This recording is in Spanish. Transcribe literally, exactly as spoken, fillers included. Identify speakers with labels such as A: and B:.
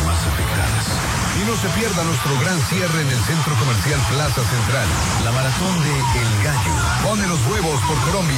A: más afectadas. Y no se pierda nuestro gran cierre en el Centro Comercial Plaza Central. La maratón de El Gallo. Pone los huevos por Colombia.